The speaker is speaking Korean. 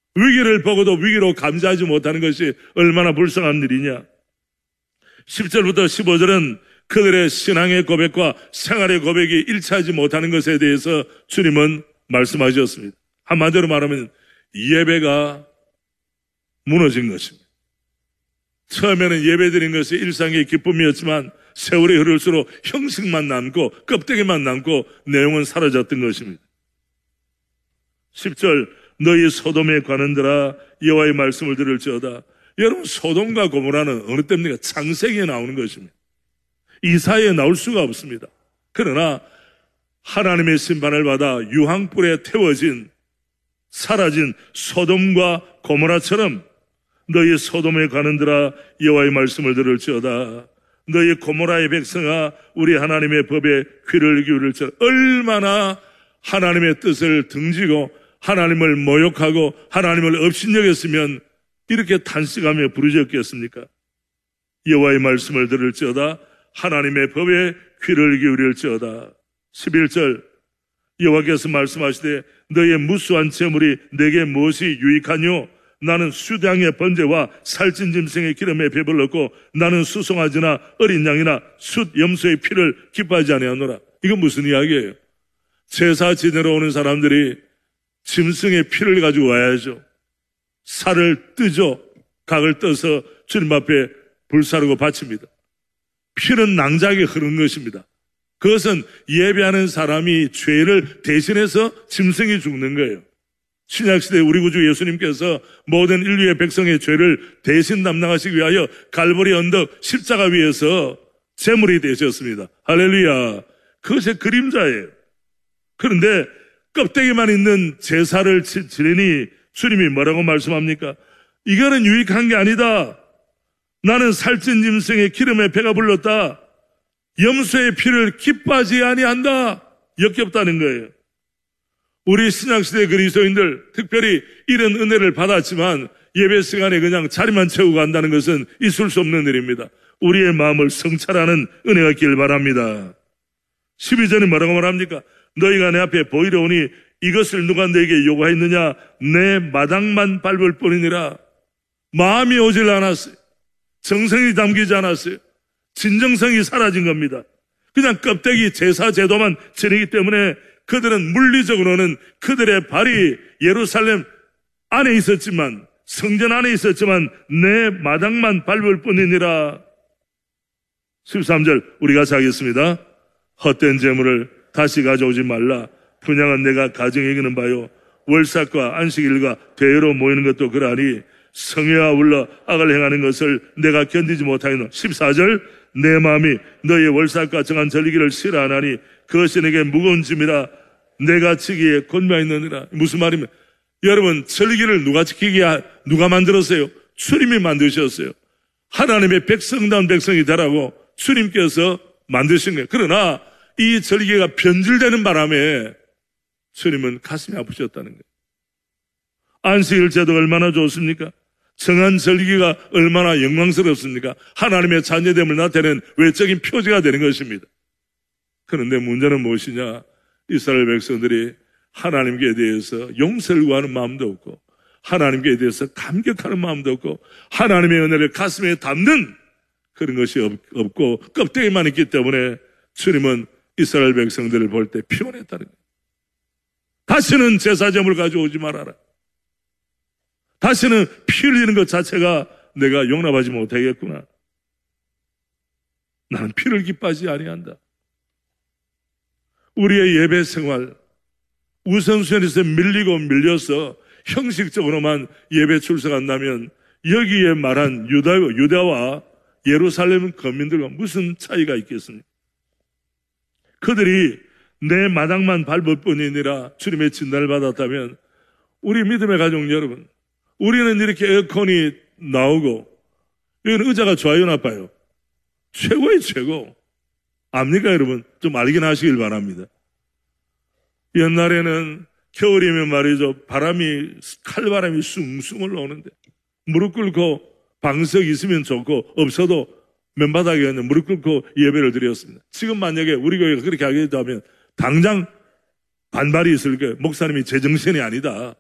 위기를 보고도 위기로 감지하지 못하는 것이 얼마나 불쌍한 일이냐. 10절부터 15절은 그들의 신앙의 고백과 생활의 고백이 일치하지 못하는 것에 대해서 주님은 말씀하셨습니다. 한마디로 말하면 예배가 무너진 것입니다. 처음에는 예배드린 것이 일상의 기쁨이었지만 세월이 흐를수록 형식만 남고 껍데기만 남고 내용은 사라졌던 것입니다. 10절 너희 소돔에 관한들아 여호와의 말씀을 들을지어다. 여러분, 소돔과 고모라는 어느 때입니까? 창세기에 나오는 것입니다. 이사야에 나올 수가 없습니다. 그러나 하나님의 심판을 받아 유황불에 태워진 사라진 소돔과 고모라처럼 너희 소돔에 관한들아 여호와의 말씀을 들을지어다. 너희 고모라의 백성아 우리 하나님의 법에 귀를 기울일지어다. 얼마나 하나님의 뜻을 등지고 하나님을 모욕하고 하나님을 업신여겼으면 이렇게 탄식하며 부르짖었겠습니까? 여호와의 말씀을 들을지어다. 하나님의 법에 귀를 기울일지어다. 11절 여호와께서 말씀하시되 너희의 무수한 재물이 내게 무엇이 유익하뇨? 나는 수량의 번제와 살찐 짐승의 기름에 배불렀고 나는 수송아지나 어린 양이나 숫 염소의 피를 기뻐하지 아니하노라. 이건 무슨 이야기예요? 제사 지내러 오는 사람들이 짐승의 피를 가지고 와야죠. 살을 뜨죠. 각을 떠서 주님 앞에 불사르고 바칩니다. 피는 낭자하게 흐르는 것입니다. 그것은 예배하는 사람이 죄를 대신해서 짐승이 죽는 거예요. 신약시대 우리 구주 예수님께서 모든 인류의 백성의 죄를 대신 담당하시기 위하여 갈보리 언덕 십자가 위에서 제물이 되셨습니다. 할렐루야. 그것의 그림자예요. 그런데 껍데기만 있는 제사를 지내니 주님이 뭐라고 말씀합니까? 이거는 유익한 게 아니다. 나는 살찐 짐승의 기름에 배가 불렀다. 염소의 피를 기뻐하지 아니한다. 역겹다는 거예요. 우리 신약시대 그리스도인들 특별히 이런 은혜를 받았지만 예배 시간에 그냥 자리만 채우고 간다는 것은 있을 수 없는 일입니다. 우리의 마음을 성찰하는 은혜가 있길 바랍니다. 12절이 뭐라고 말합니까? 너희가 내 앞에 보이려 오니 이것을 누가 너에게 요구하였느냐? 내 마당만 밟을 뿐이니라. 마음이 오질 않았어요. 정성이 담기지 않았어요. 진정성이 사라진 겁니다. 그냥 껍데기 제사 제도만 지내기 때문에 그들은 물리적으로는 그들의 발이 예루살렘 안에 있었지만 성전 안에 있었지만 내 마당만 밟을 뿐이니라. 13절 우리 같이 하겠습니다. 헛된 재물을 다시 가져오지 말라. 분양은 내가 가정에 이기는 바요. 월삭과 안식일과 대회로 모이는 것도 그러하니 성회와 울러 악을 행하는 것을 내가 견디지 못하였노. 14절 내 마음이 너의 월삭과 정한 절기를 싫어하나니 그것이 내게 무거운 짐이라 내가 지기에 권면하였느니라. 무슨 말이면 여러분 절기를 누가 지키게 누가 만들었어요? 주님이 만드셨어요. 하나님의 백성다운 백성이 되라고 주님께서 만드신 거예요. 그러나 이 절기가 변질되는 바람에 주님은 가슴이 아프셨다는 거예요. 안식일 제도가 얼마나 좋습니까? 정한 절기가 얼마나 영광스럽습니까? 하나님의 자녀됨을 나타내는 외적인 표지가 되는 것입니다. 그런데 문제는 무엇이냐? 이스라엘 백성들이 하나님께 대해서 용서를 구하는 마음도 없고 하나님께 대해서 감격하는 마음도 없고 하나님의 은혜를 가슴에 담는 그런 것이 없고 껍데기만 있기 때문에 주님은 이스라엘 백성들을 볼 때 피곤했다는 거예요. 다시는 제사제물 가져오지 말아라. 다시는 피 흘리는 것 자체가 내가 용납하지 못하겠구나. 나는 피를 기뻐하지 아니한다. 우리의 예배 생활 우선순위에서 밀려서 형식적으로만 예배 출석한다면 여기에 말한 유다와 예루살렘 거민들과 무슨 차이가 있겠습니까? 그들이 내 마당만 밟을 뿐이 아니라 주님의 진단을 받았다면 우리 믿음의 가족 여러분, 우리는 이렇게 에어컨이 나오고 여기는 의자가 좋아요 나빠요? 최고의 최고. 압니까 여러분? 좀 알긴 하시길 바랍니다. 옛날에는 겨울이면 말이죠, 칼바람이 숭숭 올라오는데 무릎 꿇고 방석 있으면 좋고 없어도 맨바닥에 있는 무릎 꿇고 예배를 드렸습니다. 지금 만약에 우리 교회가 그렇게 하게 된다면 당장 반발이 있을 거예요. 목사님이 제정신이 아니다.